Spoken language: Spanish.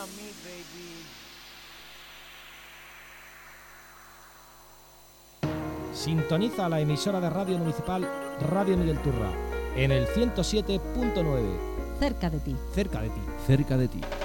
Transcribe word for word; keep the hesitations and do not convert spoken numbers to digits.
Sintoniza la emisora de radio municipal Radio Miguel Turra en el ciento siete punto nueve. Cerca de ti. Cerca de ti. Cerca de ti.